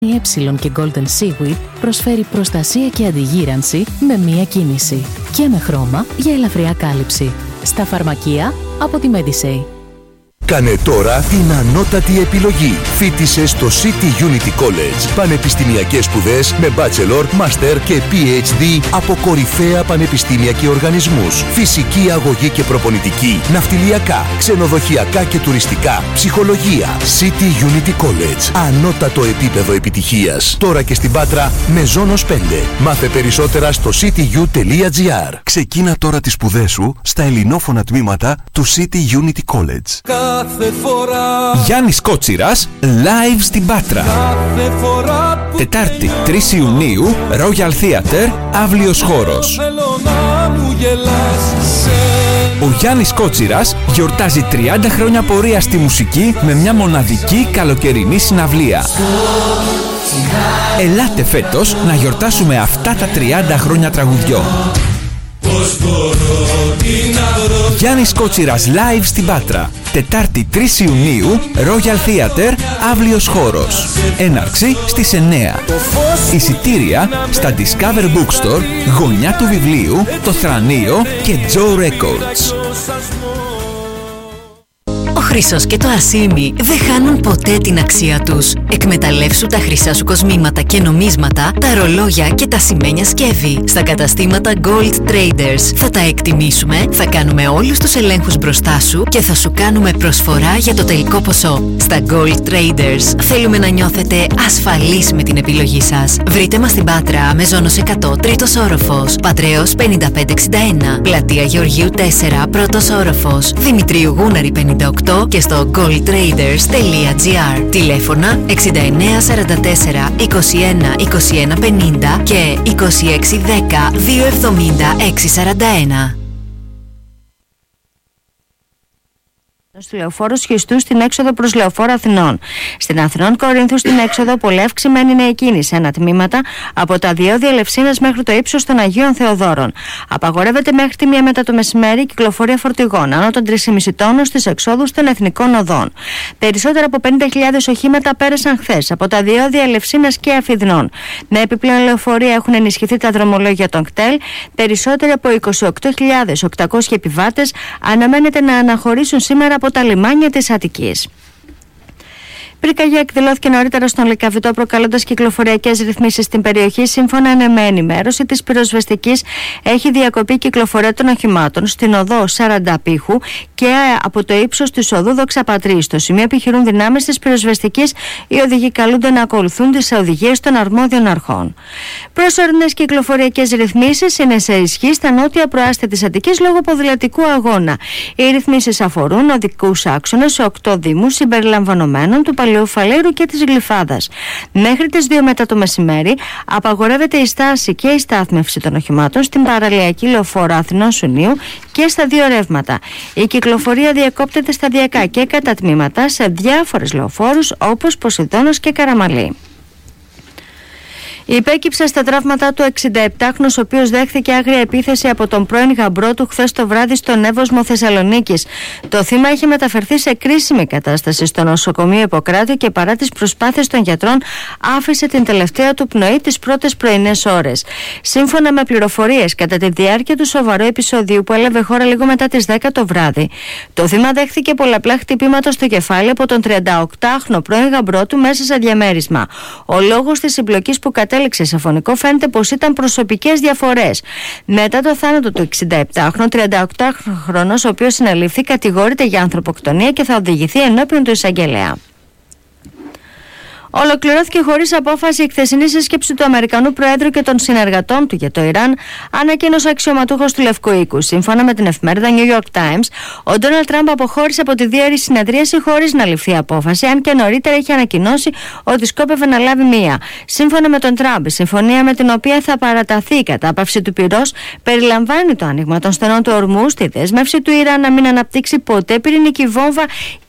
Η Ε και Golden Seaweed προσφέρει προστασία και αντιγύρανση με μία κίνηση και με χρώμα για ελαφριά κάλυψη. Στα φαρμακεία από τη Medisay. Κάνε τώρα την ανώτατη επιλογή. Φοίτησε στο City Unity College. Πανεπιστημιακές σπουδές με Bachelor, Master και PhD από κορυφαία πανεπιστήμια και οργανισμούς. Φυσική αγωγή και προπονητική, ναυτιλιακά, ξενοδοχειακά και τουριστικά, ψυχολογία. City Unity College. Ανώτατο επίπεδο επιτυχίας. Τώρα και στην Πάτρα με Ζώνος 5. Μάθε περισσότερα στο cityu.gr. Ξεκίνα τώρα τις σπουδές σου στα ελληνόφωνα τμήματα του City Unity College. Γιάννης Κότσιρας, live στην Πάτρα. Τετάρτη 3 Ιουνίου, Royal Theatre, αύλιος χώρος. Ο Γιάννης Κότσιρας γιορτάζει 30 χρόνια πορεία στη μουσική με μια μοναδική καλοκαιρινή συναυλία. Ελάτε φέτος να γιορτάσουμε αυτά τα 30 χρόνια τραγουδιών. Γιάννης Κότσιρας live στην Πάτρα. Τετάρτη 3 Ιουνίου, Royal Theatre, αύλιος χώρος. Έναρξη στις 9. Εισιτήρια στα Discover Bookstore, Γωνιά του Βιβλίου, Το Θρανείο και Joe Records. Ο χρυσός και το αρσίμι δεν χάνουν ποτέ την αξία τους. Εκμεταλλεύσου τα χρυσά σου κοσμήματα και νομίσματα, τα ρολόγια και τα σημαίνια σκεύη. Στα καταστήματα Gold Traders θα τα εκτιμήσουμε, θα κάνουμε όλους τους ελέγχους μπροστά σου και θα σου κάνουμε προσφορά για το τελικό ποσό. Στα Gold Traders θέλουμε να νιώθετε ασφαλείς με την επιλογή σας. Βρείτε μας στην Πάτρα με Ζώνος 100, τρίτος όροφος, Πατρέως 5561, Πλατεία Γεωργίου 4, πρώτος όροφος, Δημητρίου Γούναρη 58 και στο goldtraders.gr. Τηλέφωνα 6944 21 21 50 και 2610 270 641. Στη Λεωφόρο Σχιστού στην έξοδο προς Λεωφόρο Αθηνών. Στην Αθηνών Κορίνθου στην έξοδο πολύ αυξημένη είναι η κίνηση. Ένα τμήματα από τα διόδια Ελευσίνας μέχρι το ύψος των Αγίων Θεοδόρων. Απαγορεύεται μέχρι τη 1 μετά το μεσημέρι κυκλοφορία φορτηγών άνω των 3,5 τόνων στις εξόδους των εθνικών οδών. Περισσότερα από 50.000 οχήματα πέρασαν χθες από τα διόδια Ελευσίνας και Αφιδνών. Με επιπλέον λεωφορεία έχουν ενισχυθεί τα δρομολόγια των κτέλ. Περισσότεροι από 28.800 επιβάτες αναμένεται να αναχωρήσουν σήμερα από τα λιμάνια της Αττικής. Πυρκαγιά εκδηλώθηκε νωρίτερα στον Λυκαβητό, προκαλώντας κυκλοφοριακές ρυθμίσεις στην περιοχή. Σύμφωνα με ενημέρωση της πυροσβεστικής, έχει διακοπεί η κυκλοφορία των οχημάτων στην οδό Σαρανταπήχου και από το ύψος της οδού Δοξαπατρί. Στο σημείο επιχειρούν δυνάμεις της πυροσβεστικής. Οι οδηγοί καλούνται να ακολουθούν τις οδηγίες των αρμόδιων αρχών. Προσωρινές κυκλοφοριακές ρυθμίσεις είναι σε ισχύ στα νότια προάστια της Αττικής λόγω ποδηλατικού αγώνα. Οι ρυθμίσεις αφορούν οδικούς άξονες σε 8 δήμους συμπεριλαμβανομένων του Παλαιοφαλέρου και της Γλυφάδας. Μέχρι τις 2 μετά το μεσημέρι απαγορεύεται η στάση και η στάθμευση των οχημάτων στην παραλιακή λεωφόρο Αθηνών Σουνίου και στα 2 ρεύματα. Η κυκλοφορία διακόπτεται σταδιακά και κατά τμήματα σε διάφορες λεωφόρους όπως Ποσειδώνος και Καραμαλή. Υπέκυψε στα τραύματα του 67χρονος, ο οποίος δέχθηκε άγρια επίθεση από τον πρώην γαμπρό του χθες το βράδυ στον Εύωσμο Θεσσαλονίκης. Το θύμα είχε μεταφερθεί σε κρίσιμη κατάσταση στο νοσοκομείο Ιπποκράτου και παρά τις προσπάθειες των γιατρών άφησε την τελευταία του πνοή τις πρώτες πρωινές ώρες. Σύμφωνα με πληροφορίες, κατά τη διάρκεια του σοβαρού επεισοδίου που έλαβε χώρα λίγο μετά τις 10 το βράδυ, το θύμα δέχθηκε πολλαπλά χτυπήματα στο κεφάλι από τον 38χρονο πρώην γαμπρό του μέσα σε διαμέρισμα. Ο λόγος της συμπλοκής που κατέληξε σε φωνικό φαίνεται πως ήταν προσωπικές διαφορές. Μετά το θάνατο του 67χρονου, 38χρονος, ο οποίος συνελήφθη, κατηγορείται για ανθρωποκτονία και θα οδηγηθεί ενώπιον του εισαγγελέα. Ολοκληρώθηκε χωρίς απόφαση η χθεσινή σύσκεψη του Αμερικανού Προέδρου και των συνεργατών του για το Ιράν, ανακοίνωσε αξιωματούχος του Λευκού Οίκου. Σύμφωνα με την εφημερίδα New York Times, ο Ντόναλντ Τραμπ αποχώρησε από τη διέρη συνεδρίαση χωρίς να ληφθεί απόφαση, αν και νωρίτερα είχε ανακοινώσει ότι σκόπευε να λάβει μία. Σύμφωνα με τον Τραμπ, η συμφωνία με την οποία θα παραταθεί η κατάπαυση του πυρός περιλαμβάνει το άνοιγμα των στενών του Ορμούζ, τη δέσμευση του Ιράν να μην αναπτύξει ποτέ πυρηνική βόμβα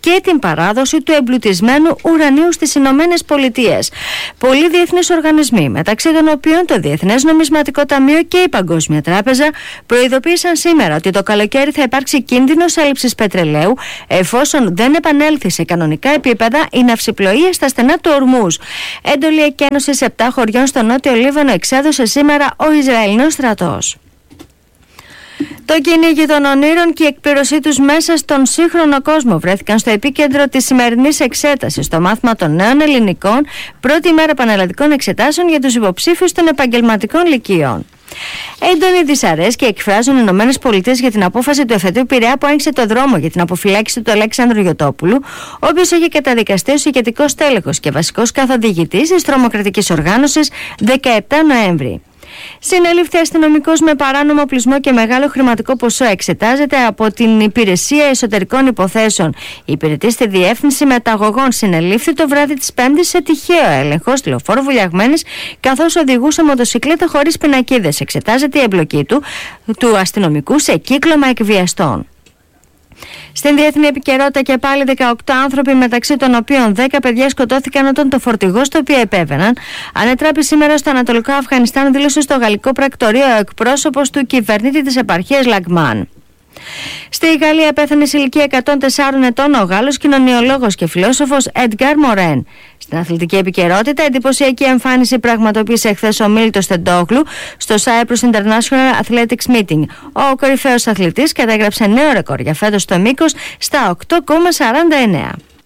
και την παράδοση του εμπλουτισμένου ουρανίου στις Ηνωμένες Πολιτείες. Πολλοί διεθνείς οργανισμοί, μεταξύ των οποίων το Διεθνές Νομισματικό Ταμείο και η Παγκόσμια Τράπεζα, προειδοποίησαν σήμερα ότι το καλοκαίρι θα υπάρξει κίνδυνος έλλειψης πετρελαίου εφόσον δεν επανέλθει σε κανονικά επίπεδα η ναυσιπλοεία στα στενά του Ορμούζ. Έντολη εκένωση 7 χωριών στο Νότιο Λίβανο εξέδωσε σήμερα ο Ισραηλινός στρατός. Το κυνήγι των ονείρων και η εκπλήρωσή τους μέσα στον σύγχρονο κόσμο βρέθηκαν στο επίκεντρο της σημερινής εξέτασης στο μάθημα των νέων ελληνικών, πρώτη μέρα πανελλαδικών εξετάσεων για τους υποψήφιους των επαγγελματικών λυκείων. Έντονη δυσαρέσκεια εκφράζουν οι Ηνωμένες Πολιτείες για την απόφαση του εφετείου Πειραιά που άνοιξε το δρόμο για την αποφυλάκηση του Αλέξανδρου Γιωτόπουλου, ο οποίος έχει καταδικαστεί ως ηγετικός τέλεχος και βασικός καθοδηγητής της τρομοκρατικής οργάνωσης 17 Νοέμβρη. Συνελήφθη αστυνομικός με παράνομο οπλισμό και μεγάλο χρηματικό ποσό. Εξετάζεται από την Υπηρεσία Εσωτερικών Υποθέσεων. Υπηρετεί στη Διεύθυνση Μεταγωγών. Συνελήφθη το βράδυ της Πέμπτης σε τυχαίο έλεγχο στη λεωφόρο Βουλιαγμένης, καθώς οδηγούσε μοτοσυκλέτα χωρίς πινακίδες. Εξετάζεται η εμπλοκή του αστυνομικού σε κύκλωμα εκβιαστών. Στην διεθνή επικαιρότητα και πάλι 18 άνθρωποι, μεταξύ των οποίων 10 παιδιά, σκοτώθηκαν όταν το φορτηγό στο οποίο επέβαιναν ανετράπη σήμερα στο Ανατολικό Αφγανιστάν, δήλωσε στο γαλλικό πρακτορείο ο εκπρόσωπος του κυβερνήτη της επαρχίας Λαγμάν. Στη Γαλλία πέθανε σε ηλικία 104 ετών ο Γάλλος κοινωνιολόγος και φιλόσοφος Έντγκαρ Μορέν. Στην αθλητική επικαιρότητα, εντυπωσιακή εμφάνιση πραγματοποίησε εχθές ο Μίλτος Τεντόγλου στο Cyprus International Athletics Meeting. Ο κορυφαίος αθλητής κατέγραψε νέο ρεκόρ για φέτος στο μήκος στα 8,49.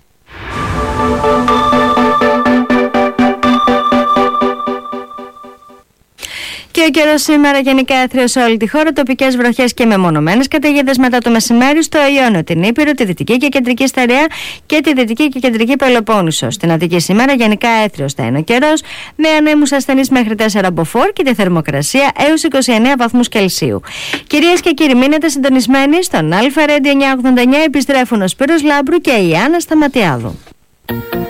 Και ο καιρός σήμερα γενικά έθριος σε όλη τη χώρα, τοπικές βροχές και μεμονωμένες καταιγίδες μετά το μεσημέρι στο Ιόνιο, την Ήπειρο, τη Δυτική και Κεντρική Στερεά και τη Δυτική και Κεντρική Πελοπόννησο. Στην Αττική σήμερα γενικά έθριος θα είναι ο καιρός, με ανέμους ασθενείς μέχρι 4 μποφόρ και τη θερμοκρασία έως 29 βαθμούς Κελσίου. Κυρίες και κύριοι, μείνετε συντονισμένοι στον Αλφα Radio 989, επιστρέφουν ο Σπύρος Λάμπρου και η Άννα Σταματιάδου.